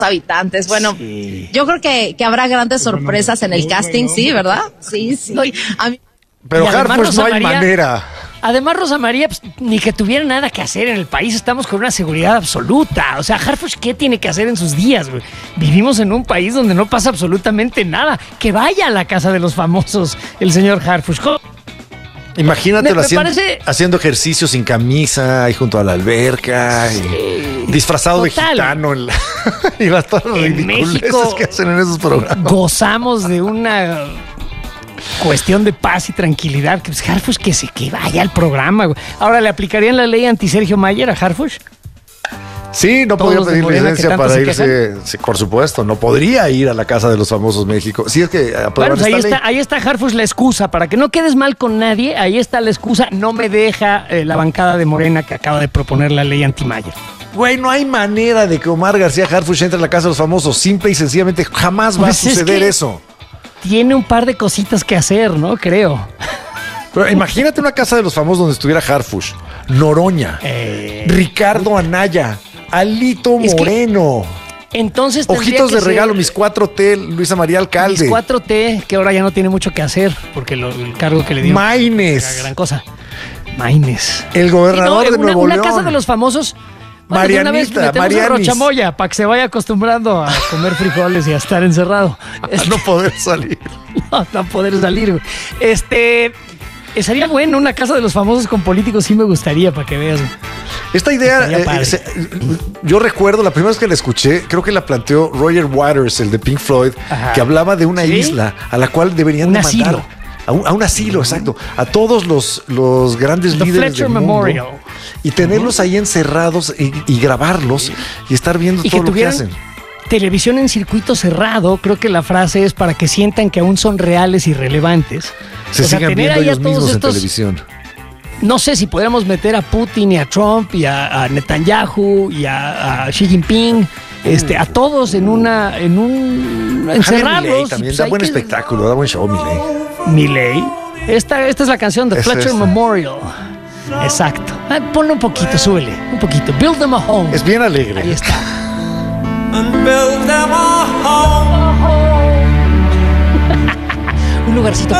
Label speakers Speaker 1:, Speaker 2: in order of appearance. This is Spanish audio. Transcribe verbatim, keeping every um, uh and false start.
Speaker 1: habitantes. Bueno, sí. Yo creo que, que habrá grandes sorpresas en el casting, sí, ¿verdad? Sí, sí. A mí...
Speaker 2: Pero Harfuch no hay María, manera.
Speaker 3: Además, Rosa María, pues, ni que tuviera nada que hacer en el país, estamos con una seguridad absoluta. O sea, Harfuch, ¿qué tiene que hacer en sus días, güey? Vivimos en un país donde no pasa absolutamente nada. Que vaya a la casa de los famosos el señor Harfuch.
Speaker 2: Imagínatelo me, me haciendo, parece... haciendo ejercicio sin camisa, ahí junto a la alberca, sí, y disfrazado total. de gitano. En, la, y las todas las ridiculeces que hacen en esos programas.
Speaker 3: Gozamos de una cuestión de paz y tranquilidad. Que pues, Harfuch que se que vaya al programa. Güey. Ahora, ¿le aplicarían la ley anti-Sergio Mayer a Harfuch?
Speaker 2: Sí, no podría pedir licencia para irse, sí, por supuesto, no podría ir a la Casa de los Famosos México. Sí, es que
Speaker 3: bueno, pues ahí está, ahí está Harfuch la excusa, para que no quedes mal con nadie, ahí está la excusa, no me deja eh, la bancada de Morena que acaba de proponer la ley anti-Mayer.
Speaker 2: Güey, no hay manera de que Omar García Harfuch entre a la Casa de los Famosos, simple y sencillamente jamás va pues a suceder es eso.
Speaker 3: Tiene un par de cositas que hacer, ¿no? Creo.
Speaker 2: Pero imagínate una Casa de los Famosos donde estuviera Harfuch, Noroña, eh... Ricardo Anaya, Alito es Moreno.
Speaker 3: Entonces
Speaker 2: Ojitos de regalo, mis cuatro T, Luisa María Alcalde.
Speaker 3: Mis cuatro T, que ahora ya no tiene mucho que hacer, porque lo, el cargo que le dio.
Speaker 2: Maines.
Speaker 3: Gran cosa. Maines.
Speaker 2: El gobernador no, de Nuevo
Speaker 3: una,
Speaker 2: León.
Speaker 3: Una Casa de los Famosos. Bueno, Marianita, una vez metemos Marianis. a Rochamoya para que se vaya acostumbrando a comer frijoles y a estar encerrado.
Speaker 2: A no poder salir.
Speaker 3: No, no poder salir. Este... Sería bueno una Casa de los Famosos con políticos, sí me gustaría, para que veas.
Speaker 2: Esta idea, eh, se, yo recuerdo la primera vez que la escuché, creo que la planteó Roger Waters, el de Pink Floyd, Ajá. que hablaba de una ¿Sí? isla a la cual deberían
Speaker 3: un
Speaker 2: de mandar
Speaker 3: asilo.
Speaker 2: A, un, a un asilo, uh-huh. exacto, a todos los, los grandes The líderes
Speaker 3: Fletcher
Speaker 2: del mundo
Speaker 3: Memorial.
Speaker 2: Y tenerlos uh-huh. ahí encerrados y, y grabarlos sí. y estar viendo y todo que lo que hacen.
Speaker 3: Televisión en circuito cerrado, creo que la frase es para que sientan que aún son reales y relevantes.
Speaker 2: Se o sea, sigan viendo ellos mismos estos, en televisión.
Speaker 3: No sé si podríamos meter a Putin y a Trump y a, a Netanyahu y a, a Xi Jinping, uh, este, a todos en una, en un encerrados.
Speaker 2: También pues da buen que, espectáculo, da buen show, Milei.
Speaker 3: Milei. Esta, esta es la canción de Fletcher esta. Memorial. Exacto. Ah, ponle un poquito, súbele, un poquito. Build them a home.
Speaker 2: Es bien alegre.
Speaker 3: Ahí está.
Speaker 4: And build them a home.
Speaker 3: Un lugarcito